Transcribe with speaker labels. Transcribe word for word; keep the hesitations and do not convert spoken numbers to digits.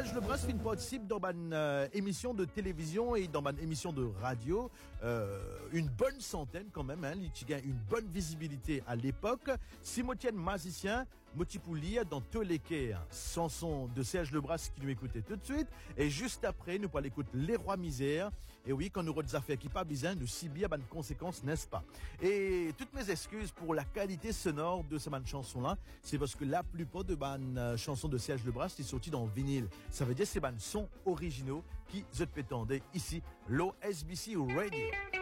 Speaker 1: Serge Lebras fait une participe dans une euh, émission de télévision et dans une émission de radio. Euh, une bonne centaine quand même, hein, il gagne une bonne visibilité à l'époque. Simotienne Mazicien, Motipoulia dans tous les cas, chanson de Serge Lebras qui nous écoutait tout de suite. Et juste après, nous allons écouter Les Rois Misères. Et oui, quand nous avons des affaires qui pas bien, nous subir une conséquence, n'est-ce pas? Et toutes mes excuses pour la qualité sonore de cette chanson-là, c'est parce que la plupart de mes chansons de Serge Lebras sont sorties dans vinyle. Ça veut dire que c'est des sons originaux qui se pétendaient ici, l'O S B C Radio.